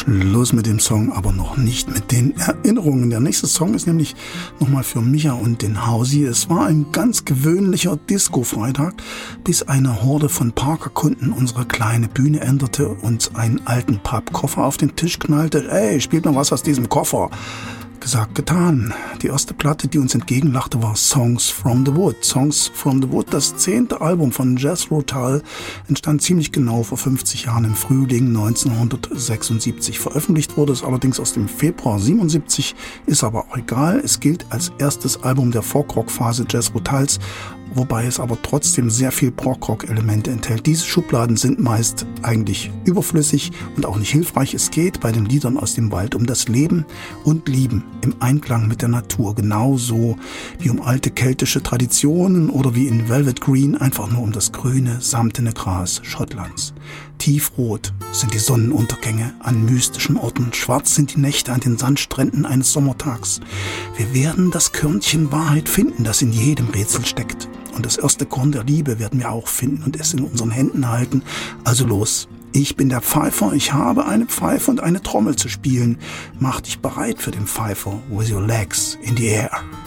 Schluss mit dem Song, aber noch nicht mit den Erinnerungen. Der nächste Song ist nämlich nochmal für Micha und den Hausi. Es war ein ganz gewöhnlicher Disco-Freitag, bis eine Horde von Parkerkunden unsere kleine Bühne änderte und einen alten Pappkoffer auf den Tisch knallte. Ey, spielt mal was aus diesem Koffer. Gesagt, getan. Die erste Platte, die uns entgegenlachte, war Songs from the Wood. Songs from the Wood, das 10. Album von Jethro Tull, entstand ziemlich genau vor 50 Jahren im Frühling 1976. Veröffentlicht wurde es allerdings aus dem Februar 77, ist aber auch egal. Es gilt als erstes Album der Folk-Rock-Phase Jethro Tulls, wobei es aber trotzdem sehr viel Prog-Rock-Elemente enthält. Diese Schubladen sind meist eigentlich überflüssig und auch nicht hilfreich. Es geht bei den Liedern aus dem Wald um das Leben und Lieben im Einklang mit der Natur, genauso wie um alte keltische Traditionen oder wie in Velvet Green einfach nur um das grüne, samtene Gras Schottlands. Tiefrot sind die Sonnenuntergänge an mystischen Orten, schwarz sind die Nächte an den Sandstränden eines Sommertags. Wir werden das Körnchen Wahrheit finden, das in jedem Rätsel steckt. Und das erste Korn der Liebe werden wir auch finden und es in unseren Händen halten. Also los. Ich bin der Pfeifer, ich habe eine Pfeife und eine Trommel zu spielen. Mach dich bereit für den Pfeifer with your legs in the air.